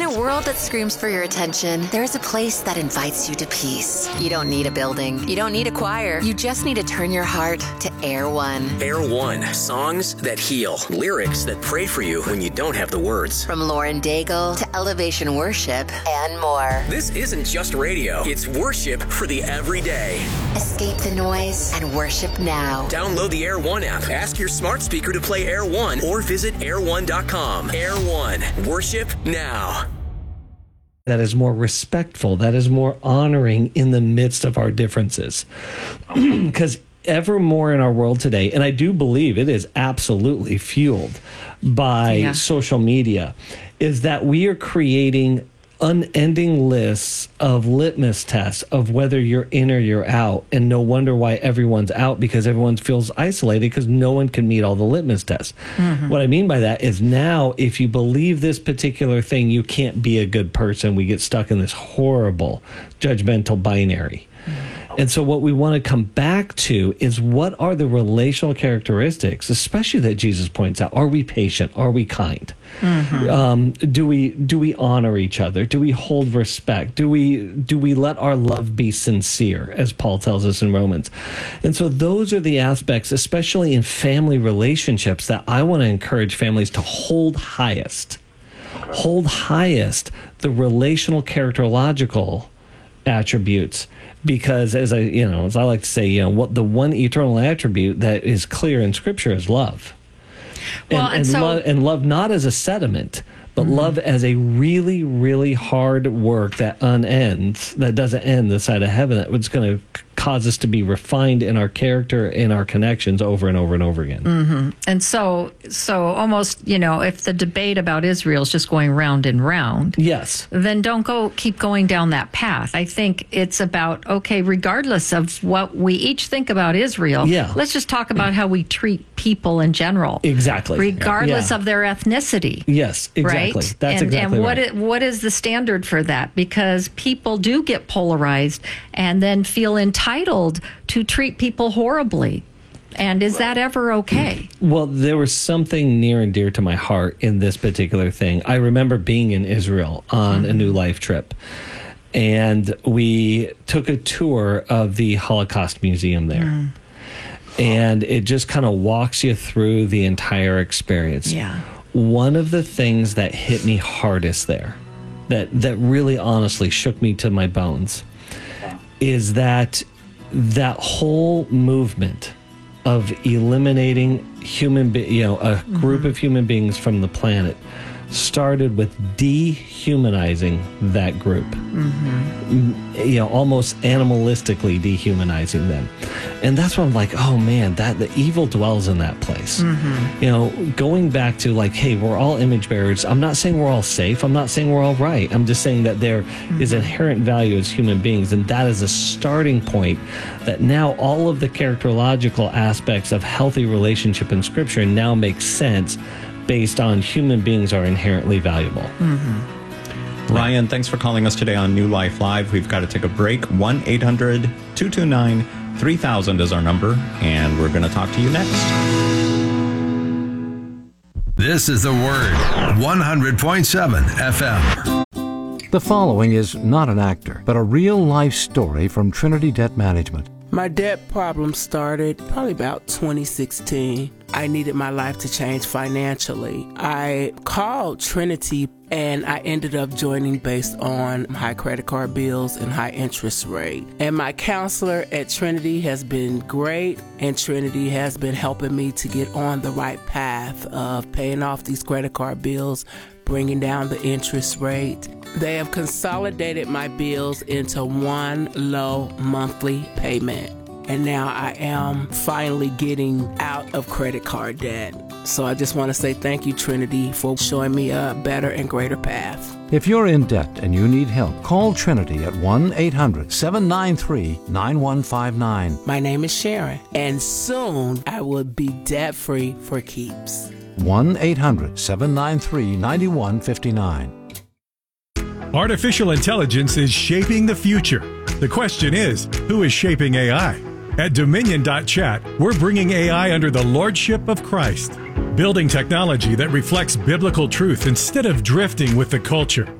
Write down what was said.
a world that screams for your attention, there's a place that invites you to peace. You don't need a building. You don't need a choir. You just need to turn your heart to Air One. Air One. Songs that heal. Lyrics that pray for you when you don't have the words. From Lauren Daigle to Elevation Worship and more. This isn't just radio. It's worship for the everyday. Escape the noise and worship now. Download the Air One app. Ask your smart speaker to play Air One or visit air1.com. Air One. Worship now. That is more respectful, that is more honoring in the midst of our differences. Because ever more in our world today, and I do believe it is absolutely fueled by social media, is that we are creating unending lists of litmus tests of whether you're in or you're out, and no wonder why everyone's out, because everyone feels isolated because no one can meet all the litmus tests. What I mean by that is now if you believe this particular thing, you can't be a good person. We get stuck in this horrible judgmental binary. And so what we want to come back to is, what are the relational characteristics, especially that Jesus points out? Are we patient? Are we kind? Do we honor each other? Do we hold respect? Do we let our love be sincere, as Paul tells us in Romans? And so those are the aspects, especially in family relationships, that I want to encourage families to hold highest. Hold highest the relational characterological attributes. Because as I like to say, what the one eternal attribute that is clear in Scripture is love. Well, and love not as a sediment, but love as a really, really hard work that unends, that doesn't end this side of heaven, that was going to cause us to be refined in our character, in our connections over and over and over again. And so almost, if the debate about Israel is just going round and round, yes, then don't keep going down that path. I think it's about, okay, regardless of what we each think about Israel, let's just talk about how we treat people in general. Exactly. Regardless of their ethnicity. Yes, exactly. Right? That's exactly and right. what is the standard for that? Because people do get polarized and then feel entitled to treat people horribly. And is that ever okay? Well, there was something near and dear to my heart in this particular thing. I remember being in Israel on a New Life trip, and we took a tour of the Holocaust Museum there. And it just kind of walks you through the entire experience. One of the things that hit me hardest there, that really honestly shook me to my bones, is that whole movement of eliminating a group of human beings from the planet started with dehumanizing that group. Almost animalistically dehumanizing them. And that's when I'm like, oh man, that the evil dwells in that place. Going back to like, hey, we're all image bearers. I'm not saying we're all safe. I'm not saying we're all right. I'm just saying that there is inherent value as human beings, and that is a starting point that now all of the characterological aspects of healthy relationship in Scripture now make sense based on human beings are inherently valuable. Ryan, thanks for calling us today on New Life Live. We've got to take a break. 1-800-229-3000 is our number, and we're going to talk to you next. This is The Word, 100.7 FM. The following is not an actor, but a real-life story from Trinity Debt Management. My debt problem started probably about 2016. I needed my life to change financially. I called Trinity and I ended up joining based on high credit card bills and high interest rate. And my counselor at Trinity has been great, and Trinity has been helping me to get on the right path of paying off these credit card bills, bringing down the interest rate. They have consolidated my bills into one low monthly payment. And now I am finally getting out of credit card debt. So I just want to say thank you, Trinity, for showing me a better and greater path. If you're in debt and you need help, call Trinity at 1-800-793-9159. My name is Sharon, and soon I will be debt-free for keeps. 1-800-793-9159. Artificial intelligence is shaping the future. The question is, who is shaping AI? At Dominion.chat, we're bringing AI under the lordship of Christ, building technology that reflects biblical truth instead of drifting with the culture.